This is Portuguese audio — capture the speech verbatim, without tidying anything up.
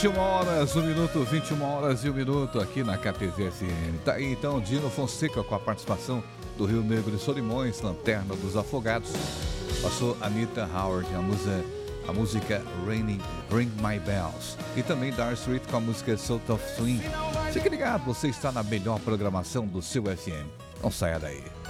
vinte e uma horas, um minuto, vinte e uma horas e um minuto aqui na K T Z F M. Tá aí então Dino Fonseca com a participação do Rio Negro e Solimões, Lanterna dos Afogados. Passou Anita Howard, a música, a música Raining, Ring My Bells. E também Dire Street com a música Salt of Swing. Fique ligado, você está na melhor programação do seu F M. Não saia daí.